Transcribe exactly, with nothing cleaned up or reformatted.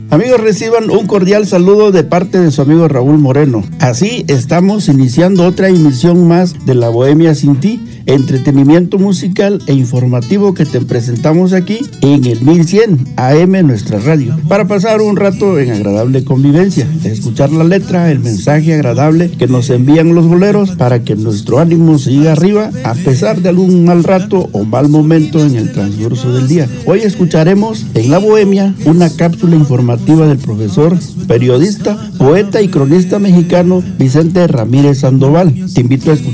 Amigos, reciban un cordial saludo de parte de su amigo Raúl Moreno. Así estamos iniciando otra emisión más de La Bohemia Sin Ti, entretenimiento musical e informativo que te presentamos aquí en el mil cien A M, nuestra radio, para pasar un rato en agradable convivencia, escuchar la letra, el mensaje agradable que nos envían los boleros para que nuestro ánimo siga arriba a pesar de algún mal rato o mal momento en el transcurso del día. Hoy escucharemos en La Bohemia una cápsula informativa del profesor, periodista, poeta y cronista mexicano Vicente Ramírez Sandoval. Te invito a escuchar